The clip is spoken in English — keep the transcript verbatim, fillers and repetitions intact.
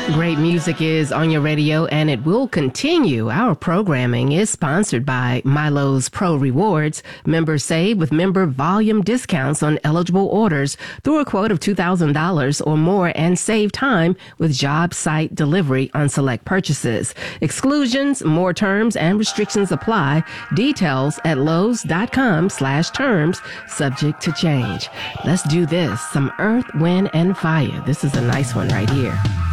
Great music is on your radio, and it will continue. Our programming is sponsored by Milo's Pro Rewards. Members save with member volume discounts on eligible orders through a quote of two thousand dollars or more and save time with job site delivery on select purchases. Exclusions, more terms, and restrictions apply. Details at Lowe's.com slash terms, subject to change. Let's do this. Some Earth, Wind, and Fire. This is a nice one right here.